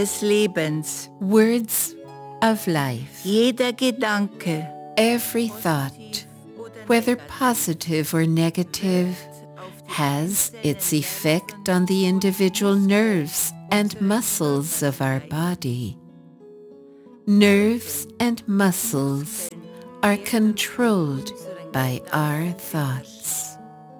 des Lebens. Words of life. Jeder Gedanke, Every thought, whether positive or negative, has its effect on the individual nerves and muscles of our body. Nerves and muscles are controlled by our thoughts.